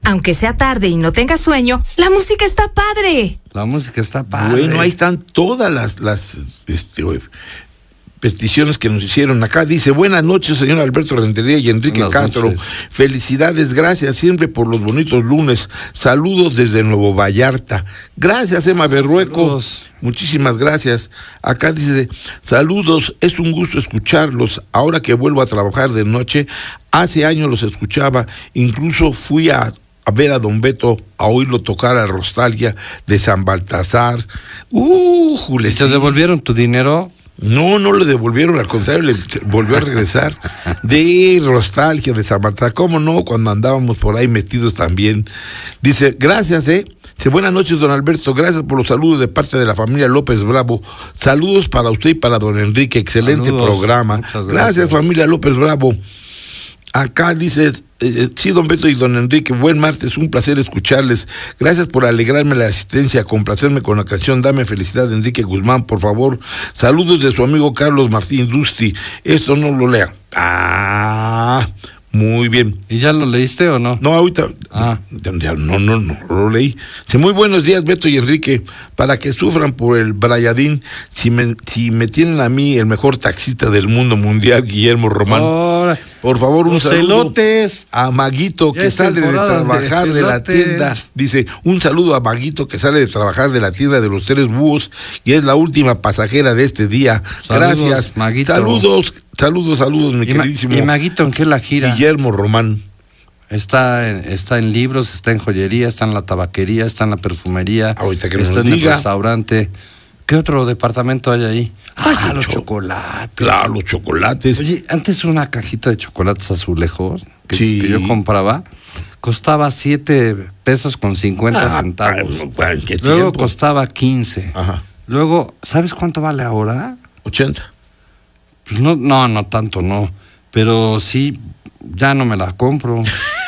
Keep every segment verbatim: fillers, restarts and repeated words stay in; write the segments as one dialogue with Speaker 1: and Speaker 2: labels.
Speaker 1: Aunque sea tarde y no tengas sueño, la música está padre.
Speaker 2: La música está padre.
Speaker 3: Bueno, ahí están todas las, las este, peticiones que nos hicieron acá. Dice, buenas noches, señor Alberto Rentería y Enrique
Speaker 2: Buenas
Speaker 3: Castro.
Speaker 2: noches.
Speaker 3: Felicidades, gracias siempre por los bonitos lunes. Saludos desde Nuevo Vallarta. Gracias, Emma Berrueco.
Speaker 2: Saludos.
Speaker 3: Muchísimas gracias. Acá dice, saludos, es un gusto escucharlos. Ahora que vuelvo a trabajar de noche, hace años los escuchaba. Incluso fui a a ver a don Beto, a oírlo tocar a Rostalia de San Baltasar. ¡Uh, Jules!
Speaker 2: ¿Te devolvieron tu dinero?
Speaker 3: No, no le devolvieron, al contrario, le volvió a regresar. De Nostalgia, de San Baltasar, ¿cómo no? Cuando andábamos por ahí metidos también. Dice, gracias, ¿eh? Dice, buenas noches, don Alberto, gracias por los saludos de parte de la familia López Bravo. Saludos para usted y para don Enrique, excelente
Speaker 2: Saludos.
Speaker 3: programa.
Speaker 2: Muchas gracias.
Speaker 3: Gracias, familia López Bravo. Acá dice, eh, sí, don Beto y don Enrique, buen martes, un placer escucharles. Gracias por alegrarme la asistencia, complacerme con la canción Dame Felicidad de Enrique Guzmán, por favor. Saludos de su amigo Carlos Martín Dusti. Esto no lo lea. Ah, muy bien.
Speaker 2: ¿Y ya lo leíste o no?
Speaker 3: No, ahorita,
Speaker 2: Ah.
Speaker 3: ya, ya, no, no, no, lo leí. Dice, muy buenos días, Beto y Enrique, para que sufran por el Brayadín, si me, si me tienen a mí el mejor taxista del mundo mundial, Guillermo Román.
Speaker 2: Ahora,
Speaker 3: Por favor, un
Speaker 2: los
Speaker 3: saludo
Speaker 2: elotes.
Speaker 3: a Maguito,
Speaker 2: Ya
Speaker 3: que
Speaker 2: es
Speaker 3: sale de
Speaker 2: temporada
Speaker 3: trabajar
Speaker 2: de
Speaker 3: de, la
Speaker 2: elotes.
Speaker 3: tienda. Dice, un saludo a Maguito, que sale de trabajar de la tienda de los Tres Búhos y es la última pasajera de este día.
Speaker 2: Saludos,
Speaker 3: Gracias.
Speaker 2: Maguito.
Speaker 3: Saludos, saludos, saludos, mi
Speaker 2: ¿Y, Ma-
Speaker 3: queridísimo
Speaker 2: ¿Y Maguito en qué la gira?
Speaker 3: Guillermo Román.
Speaker 2: Está en, está en libros, está en joyería, está en la tabaquería, está en la perfumería,
Speaker 3: Ahorita que
Speaker 2: está
Speaker 3: nos
Speaker 2: en
Speaker 3: diga.
Speaker 2: el restaurante. ¿Qué otro departamento hay ahí?
Speaker 3: Ay,
Speaker 2: Ah, los
Speaker 3: cho-
Speaker 2: chocolates.
Speaker 3: Claro, los chocolates.
Speaker 2: Oye, antes una cajita de chocolates azulejos que,
Speaker 3: Sí.
Speaker 2: que yo compraba costaba siete pesos con cincuenta
Speaker 3: Ah,
Speaker 2: centavos.
Speaker 3: ay, bueno, ¿qué
Speaker 2: Luego
Speaker 3: tiempo?
Speaker 2: costaba quince.
Speaker 3: Ajá,
Speaker 2: Luego, ¿sabes cuánto vale ahora?
Speaker 3: ochenta.
Speaker 2: Pues no, no, no tanto, no. Pero sí, ya no me la compro.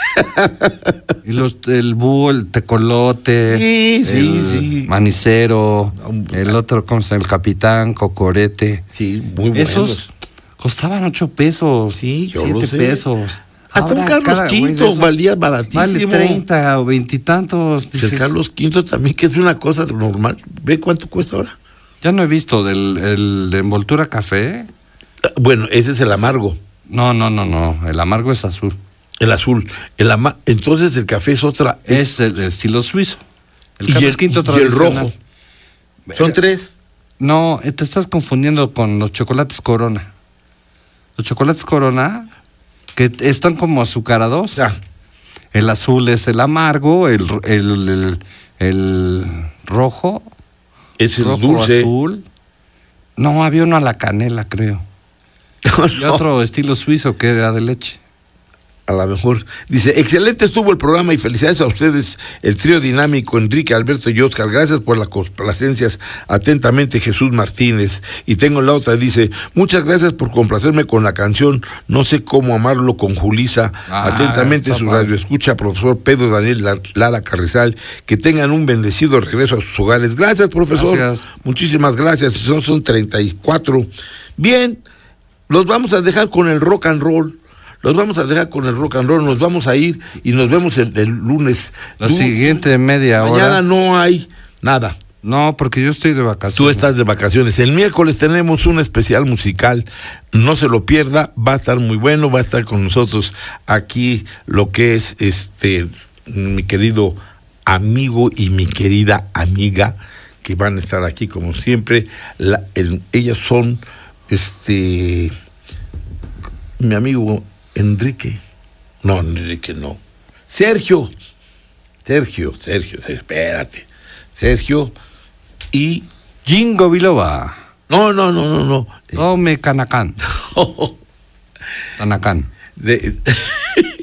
Speaker 2: Y los, el búho, el tecolote,
Speaker 3: Sí, sí,
Speaker 2: el
Speaker 3: sí.
Speaker 2: manicero,
Speaker 3: Un-
Speaker 2: el otro, ¿cómo se llama? El capitán, cocorete.
Speaker 3: Sí, muy buenos.
Speaker 2: Esos costaban ocho pesos,
Speaker 3: Sí, yo
Speaker 2: siete
Speaker 3: lo sé.
Speaker 2: pesos.
Speaker 3: Hasta un
Speaker 2: Ahora,
Speaker 3: Carlos
Speaker 2: cada güey de
Speaker 3: Quinto
Speaker 2: esos
Speaker 3: valía baratísimo.
Speaker 2: Vale treinta o veintitantos.
Speaker 3: El Carlos Quinto también, que es una cosa normal. ¿Ve cuánto cuesta ahora?
Speaker 2: Ya no he visto del el de envoltura café.
Speaker 3: Ah, Bueno, ese es el amargo,
Speaker 2: No, no, no, no. El amargo es azul.
Speaker 3: el azul. El ama Entonces el café es otra.
Speaker 2: Es el, el estilo suizo. El
Speaker 3: y,
Speaker 2: Carlos
Speaker 3: el,
Speaker 2: Quinto
Speaker 3: y el
Speaker 2: tradicional.
Speaker 3: rojo. Son tres.
Speaker 2: No, te estás confundiendo con los chocolates Corona. Los chocolates Corona, que están como azucarados.
Speaker 3: Ah,
Speaker 2: El azul es el amargo, el, el, el, el rojo,
Speaker 3: ese es
Speaker 2: rojo
Speaker 3: dulce.
Speaker 2: azul. No, había uno a la canela, creo. Y
Speaker 3: No,
Speaker 2: otro estilo suizo que era de leche.
Speaker 3: a lo mejor. Dice, excelente estuvo el programa y felicidades a ustedes, el trío dinámico, Enrique, Alberto y Oscar. Gracias por las complacencias. Atentamente, Jesús Martínez. Y tengo la otra, dice, muchas gracias por complacerme con la canción No sé cómo amarlo con Julisa.
Speaker 2: Ah,
Speaker 3: Atentamente,
Speaker 2: está
Speaker 3: su
Speaker 2: padre.
Speaker 3: radio escucha, profesor Pedro Daniel Lar- Lara Carrizal. Que tengan un bendecido regreso a sus hogares. Gracias, profesor.
Speaker 2: Gracias.
Speaker 3: Muchísimas gracias. Son, son treinta y cuatro. Bien, los vamos a dejar con el rock and roll. Los vamos a dejar con el rock and roll. Nos vamos a ir y nos vemos el, el lunes.
Speaker 2: La
Speaker 3: Tú-
Speaker 2: siguiente media
Speaker 3: Mañana
Speaker 2: hora.
Speaker 3: no hay nada.
Speaker 2: No, porque yo estoy de vacaciones.
Speaker 3: Tú estás de vacaciones. El miércoles tenemos un especial musical. No se lo pierda. Va a estar muy bueno. Va a estar con nosotros aquí lo que es este mi querido amigo y mi querida amiga que van a estar aquí como siempre. La, el, ellas son este mi amigo Enrique. No, Enrique no. Sergio. Sergio, Sergio, Sergio, espérate. Sergio y...
Speaker 2: Jingo Biloba.
Speaker 3: No, no, no, no, no.
Speaker 2: Tome Canacán. Canacán.
Speaker 3: De,